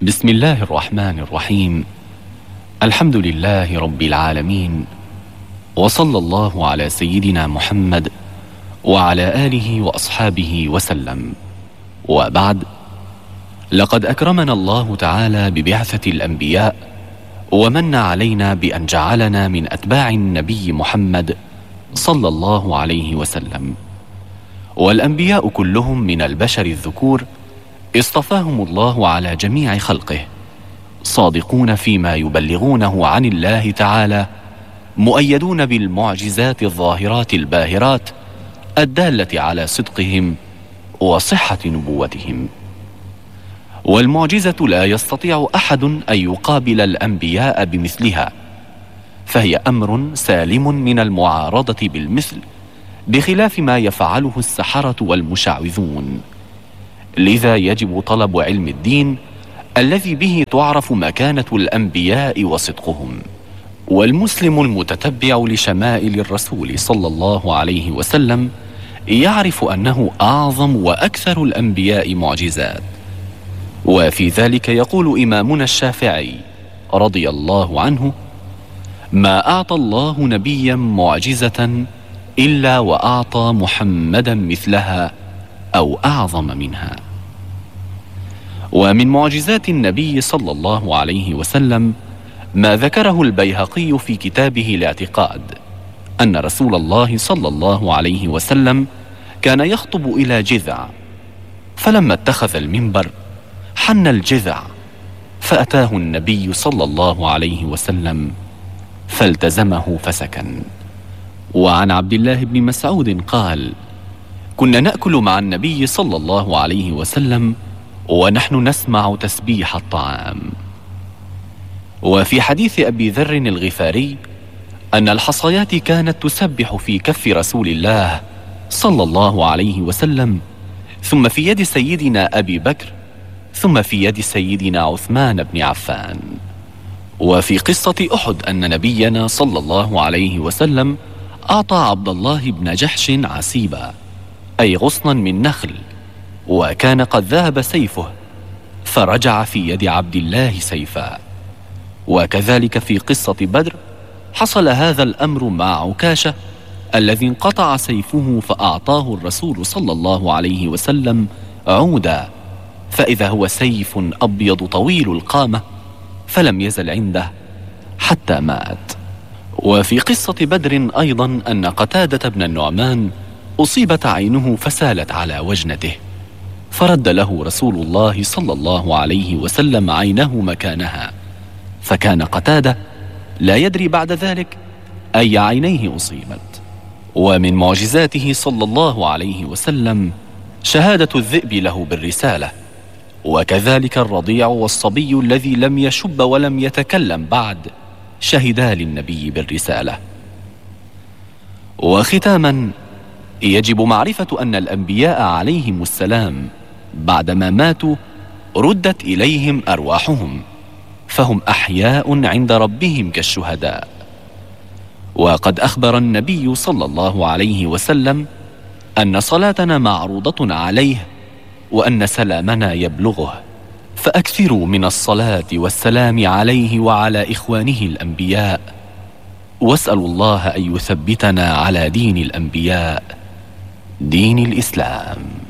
بسم الله الرحمن الرحيم. الحمد لله رب العالمين، وصلى الله على سيدنا محمد وعلى آله وأصحابه وسلم، وبعد. لقد أكرمنا الله تعالى ببعثة الأنبياء، ومن علينا بأن جعلنا من أتباع النبي محمد صلى الله عليه وسلم. والأنبياء كلهم من البشر الذكور اصطفاهم الله على جميع خلقه، صادقون فيما يبلغونه عن الله تعالى، مؤيدون بالمعجزات الظاهرات الباهرات الدالة على صدقهم وصحة نبوتهم. والمعجزة لا يستطيع أحد أن يقابل الأنبياء بمثلها، فهي أمر سالم من المعارضة بالمثل، بخلاف ما يفعله السحرة والمشعوذون. لذا يجب طلب علم الدين الذي به تعرف مكانة الأنبياء وصدقهم. والمسلم المتتبع لشمائل الرسول صلى الله عليه وسلم يعرف أنه أعظم وأكثر الأنبياء معجزات. وفي ذلك يقول إمامنا الشافعي رضي الله عنه: ما أعطى الله نبيا معجزة إلا وأعطى محمدا مثلها أو أعظم منها. ومن معجزات النبي صلى الله عليه وسلم ما ذكره البيهقي في كتابه الاعتقاد، أن رسول الله صلى الله عليه وسلم كان يخطب إلى جذع، فلما اتخذ المنبر حن الجذع، فأتاه النبي صلى الله عليه وسلم فالتزمه فسكن. وعن عبد الله بن مسعود قال: كنا نأكل مع النبي صلى الله عليه وسلم ونحن نسمع تسبيح الطعام. وفي حديث أبي ذر الغفاري أن الحصيات كانت تسبح في كف رسول الله صلى الله عليه وسلم، ثم في يد سيدنا أبي بكر، ثم في يد سيدنا عثمان بن عفان. وفي قصة أحد أن نبينا صلى الله عليه وسلم أعطى عبد الله بن جحش عسيبا، أي غصنا من نخل، وكان قد ذهب سيفه، فرجع في يد عبد الله سيفا. وكذلك في قصة بدر حصل هذا الأمر مع عكاشة الذي انقطع سيفه، فأعطاه الرسول صلى الله عليه وسلم عودا، فإذا هو سيف أبيض طويل القامة، فلم يزل عنده حتى مات. وفي قصة بدر أيضا أن قتادة بن النعمان أصيبت عينه فسالت على وجنته، فرد له رسول الله صلى الله عليه وسلم عينه مكانها، فكان قتادة لا يدري بعد ذلك أي عينيه أصيبت. ومن معجزاته صلى الله عليه وسلم شهادة الذئب له بالرسالة، وكذلك الرضيع والصبي الذي لم يشب ولم يتكلم بعد شهدا للنبي بالرسالة. وختاما، يجب معرفة أن الأنبياء عليهم السلام بعدما ماتوا ردت إليهم أرواحهم، فهم أحياء عند ربهم كالشهداء. وقد أخبر النبي صلى الله عليه وسلم أن صلاتنا معروضة عليه، وأن سلامنا يبلغه، فأكثروا من الصلاة والسلام عليه وعلى إخوانه الأنبياء، واسألوا الله أن يثبتنا على دين الأنبياء، دين الإسلام.